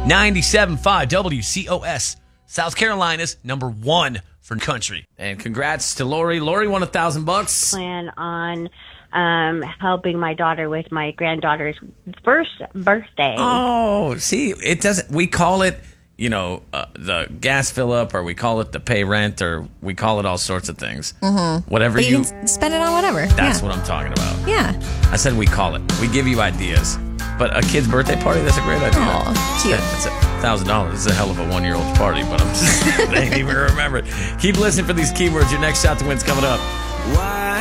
97.5 WCOS, South Carolina's number one for country. And congrats to Lori. Lori won $1,000. Plan on helping my daughter with my granddaughter's first birthday. Oh, see, it doesn't. We call it, the gas fill up, or we call it the pay rent, or we call it all sorts of things. Mm-hmm. Whatever but you can spend it on whatever. That's what I'm talking about. Yeah. I said we call it. We give you ideas. But a kid's birthday party, that's a great idea. Oh, cute. That's $1,000. It's a hell of a 1-year-old's party, but I'm just, they didn't even remember it. Keep listening for these keywords. Your next shot to win's coming up. Why